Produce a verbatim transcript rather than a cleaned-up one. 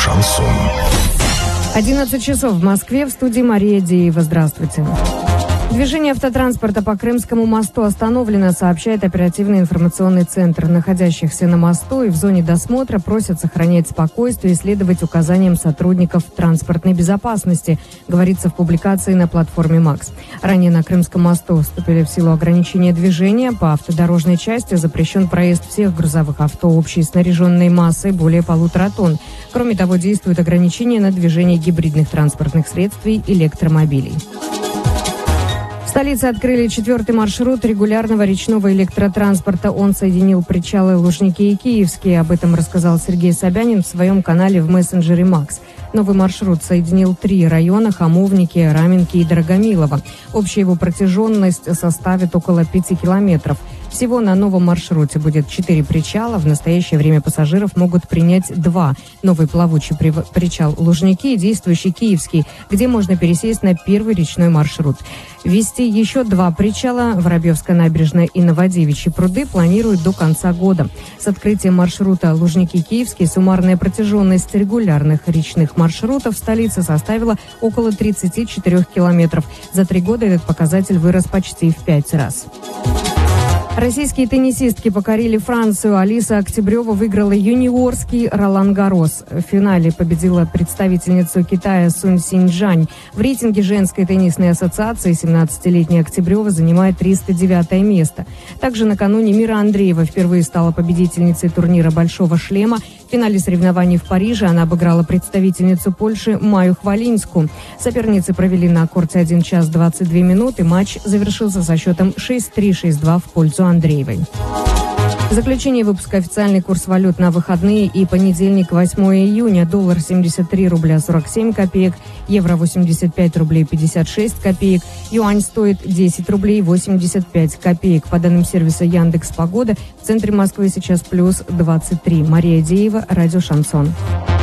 Шансон. одиннадцать часов в Москве, в студии Мария Деева. Здравствуйте. Движение автотранспорта по Крымскому мосту остановлено, сообщает оперативный информационный центр. Находящихся на мосту и в зоне досмотра просят сохранять спокойствие и следовать указаниям сотрудников транспортной безопасности, говорится в публикации на платформе МАКС. Ранее на Крымском мосту вступили в силу ограничения движения. По автодорожной части запрещен проезд всех грузовых авто общей снаряженной массой более полутора тонн. Кроме того, действуют ограничения на движение гибридных транспортных средств и электромобилей. В столице открыли четвертый маршрут регулярного речного электротранспорта. Он соединил причалы Лужники и Киевские. Об этом рассказал Сергей Собянин в своем канале в мессенджере МАКС. Новый маршрут соединил три района – Хамовники, Раменки и Драгомилово. Общая его протяженность составит около пяти километров. Всего на новом маршруте будет четыре причала. В настоящее время пассажиров могут принять два. Новый плавучий причал Лужники и действующий Киевский, где можно пересесть на первый речной маршрут. Ввести еще два причала – Воробьевская набережная и Новодевичьи пруды – планируют до конца года. С открытием маршрута Лужники-Киевский суммарная протяженность регулярных речных маршрутов в столице составила около тридцати четырёх километров. За три года этот показатель вырос почти в пять раз. Российские теннисистки покорили Францию. Алиса Октябрева выиграла юниорский Ролан-Гаррос. В финале победила представительницу Китая Сун Синьчжань. В рейтинге женской теннисной ассоциации семнадцатилетняя Октябрева занимает триста девятое место. Также накануне Мира Андреева впервые стала победительницей турнира «Большого шлема». В финале соревнований в Париже она обыграла представительницу Польши Маю Хвалинскую. Соперницы провели на корте один час двадцать две минуты. Матч завершился со счетом шесть три - шесть два в пользу Андреевой. В заключение выпуска официальный курс валют на выходные и понедельник, восьмое июня. Доллар семьдесят три рубля сорок семь копеек, евро восемьдесят пять рублей пятьдесят шесть копеек, юань стоит десять рублей восемьдесят пять копеек. По данным сервиса Яндекс Погода, в центре Москвы сейчас плюс двадцать три. Мария Деева, радио Шансон.